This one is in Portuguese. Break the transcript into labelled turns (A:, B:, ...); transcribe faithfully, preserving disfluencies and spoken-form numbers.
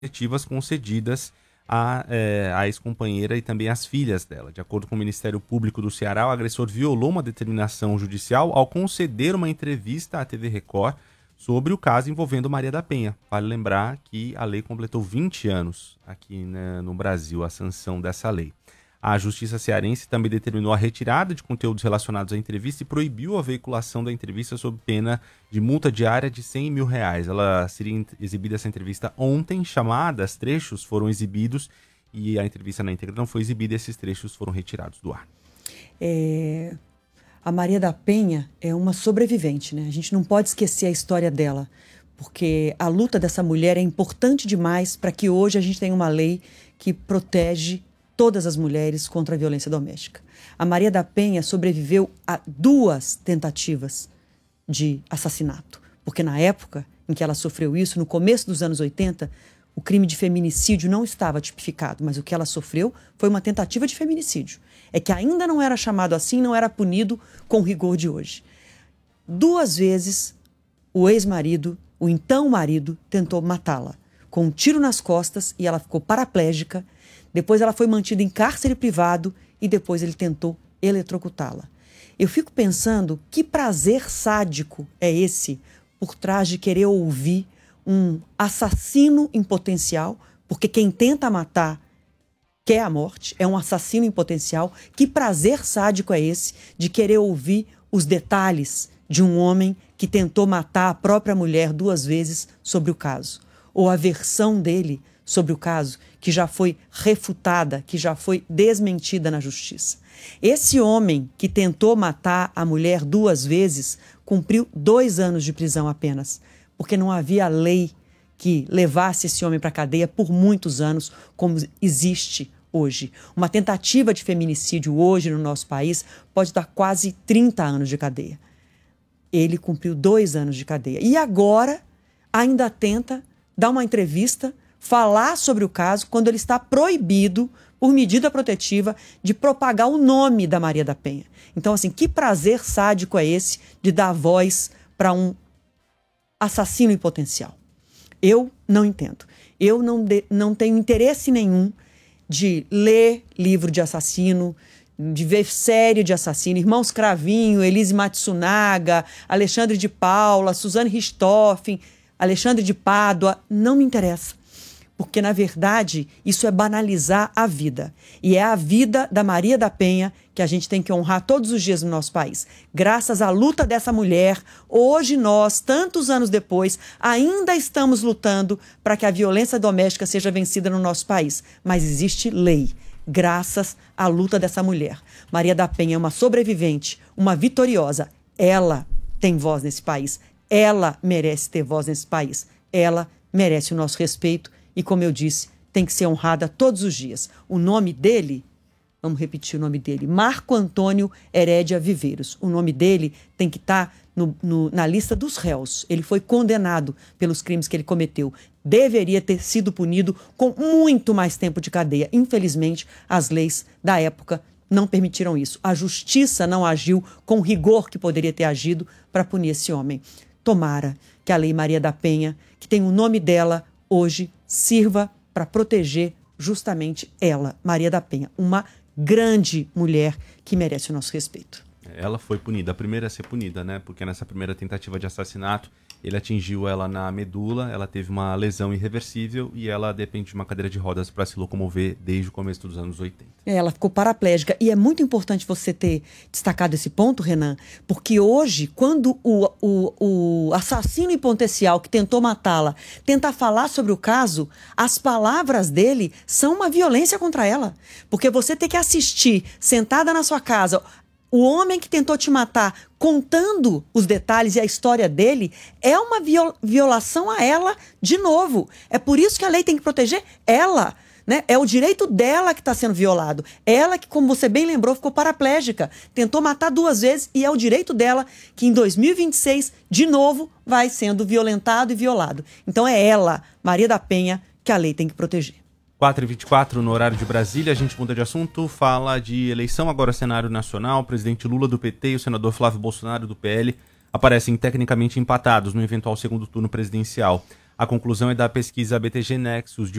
A: protetivas concedidas à, é, à ex-companheira e também às filhas dela. De acordo com o Ministério Público do Ceará, o agressor violou uma determinação judicial ao conceder uma entrevista à T V Record sobre o caso envolvendo Maria da Penha. Vale lembrar que a lei completou vinte anos aqui, né, no Brasil, a sanção dessa lei. A Justiça Cearense também determinou a retirada de conteúdos relacionados à entrevista e proibiu a veiculação da entrevista sob pena de multa diária de cem mil reais. Ela seria exibida, essa entrevista, ontem. Chamadas, trechos foram exibidos e a entrevista na íntegra não foi exibida e esses trechos foram retirados do ar.
B: É... A Maria da Penha é uma sobrevivente, né? A gente não pode esquecer a história dela, porque a luta dessa mulher é importante demais para que hoje a gente tenha uma lei que protege todas as mulheres contra a violência doméstica. A Maria da Penha sobreviveu a duas tentativas de assassinato, porque na época em que ela sofreu isso, no começo dos anos oitenta, o crime de feminicídio não estava tipificado, mas o que ela sofreu foi uma tentativa de feminicídio. É que ainda não era chamado assim, não era punido com o rigor de hoje. Duas vezes o ex-marido, o então marido, tentou matá-la com um tiro nas costas e ela ficou paraplégica. Depois ela foi mantida em cárcere privado e depois ele tentou eletrocutá-la. Eu fico pensando que prazer sádico é esse por trás de querer ouvir um assassino em potencial, porque quem tenta matar quer a morte, é um assassino em potencial. Que prazer sádico é esse de querer ouvir os detalhes de um homem que tentou matar a própria mulher duas vezes sobre o caso, ou a versão dele sobre o caso, que já foi refutada, que já foi desmentida na justiça. Esse homem que tentou matar a mulher duas vezes cumpriu dois anos de prisão apenas, porque não havia lei que levasse esse homem para a cadeia por muitos anos, como existe hoje. Uma tentativa de feminicídio hoje no nosso país pode dar quase trinta anos de cadeia. Ele cumpriu dois anos de cadeia. E agora ainda tenta dar uma entrevista, falar sobre o caso, quando ele está proibido, por medida protetiva, de propagar o nome da Maria da Penha. Então, assim, que prazer sádico é esse de dar voz para um assassino em potencial? Eu não entendo. Eu não, de, não tenho interesse nenhum de ler livro de assassino, de ver série de assassino. Irmãos Cravinho, Elise Matsunaga, Alexandre de Paula, Suzane Richthofen, Alexandre de Pádua, não me interessa. Porque, na verdade, isso é banalizar a vida. E é a vida da Maria da Penha que a gente tem que honrar todos os dias no nosso país. Graças à luta dessa mulher, hoje nós, tantos anos depois, ainda estamos lutando para que a violência doméstica seja vencida no nosso país. Mas existe lei, graças à luta dessa mulher. Maria da Penha é uma sobrevivente, uma vitoriosa. Ela tem voz nesse país. Ela merece ter voz nesse país. Ela merece o nosso respeito. E, como eu disse, tem que ser honrada todos os dias. O nome dele, vamos repetir o nome dele, Marco Antônio Herédia Viveiros. O nome dele tem que estar no, no, na lista dos réus. Ele foi condenado pelos crimes que ele cometeu. Deveria ter sido punido com muito mais tempo de cadeia. Infelizmente, as leis da época não permitiram isso. A justiça não agiu com o rigor que poderia ter agido para punir esse homem. Tomara que a Lei Maria da Penha, que tem o nome dela, hoje sirva para proteger justamente ela, Maria da Penha, uma grande mulher que merece o nosso respeito.
A: Ela foi punida, a primeira a ser punida, né? Porque nessa primeira tentativa de assassinato, ele atingiu ela na medula, ela teve uma lesão irreversível e ela depende de uma cadeira de rodas para se locomover desde o começo dos anos oitenta.
B: É, ela ficou paraplégica. E é muito importante você ter destacado esse ponto, Renan, porque hoje, quando o, o, o assassino em potencial que tentou matá-la tenta falar sobre o caso, as palavras dele são uma violência contra ela. Porque você ter que assistir, sentada na sua casa, o homem que tentou te matar, contando os detalhes e a história dele, é uma viol- violação a ela de novo. É por isso que a lei tem que proteger ela, né? É o direito dela que está sendo violado. Ela que, como você bem lembrou, ficou paraplégica. Tentou matar duas vezes e é o direito dela que em dois mil e vinte e seis, de novo, vai sendo violentado e violado. Então é ela, Maria da Penha, que a lei tem que proteger.
A: quatro e vinte e quatro no horário de Brasília, a gente muda de assunto, fala de eleição, agora cenário nacional. O presidente Lula do P T e o senador Flávio Bolsonaro do P L aparecem tecnicamente empatados no eventual segundo turno presidencial. A conclusão é da pesquisa B T G Nexus,